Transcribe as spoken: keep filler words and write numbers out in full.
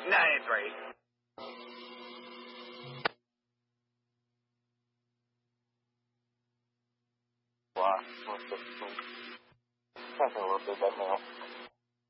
ninety-three. Wow, one sixteen. Something a little bit better now.